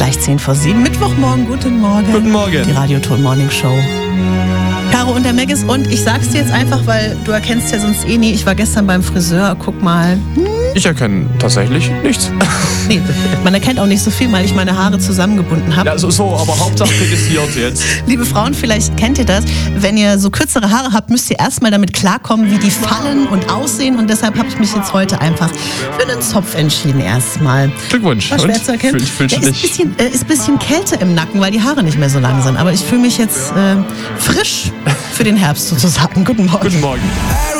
Gleich 7:10. Mittwochmorgen, guten Morgen. Guten Morgen. Die Radio-Ton Morning Show. Caro und der Maggis, und ich sag's dir jetzt einfach, weil du erkennst ja sonst eh nie. Ich war gestern beim Friseur, guck mal. Ich erkenne tatsächlich nichts. Nee, man erkennt auch nicht so viel, weil ich meine Haare zusammengebunden habe. Ja, so, aber Hauptsache kritisiert jetzt. Liebe Frauen, vielleicht kennt ihr das. Wenn ihr so kürzere Haare habt, müsst ihr erstmal damit klarkommen, wie die fallen und aussehen. Und deshalb habe ich mich jetzt heute einfach für einen Zopf entschieden erstmal. Glückwunsch. War schwer zu erkennen. Fühlst du Ja, dich? ist ein bisschen Kälte im Nacken, weil die Haare nicht mehr so lang sind. Aber ich fühle mich jetzt frisch für den Herbst sozusagen. Guten Morgen. Guten Morgen.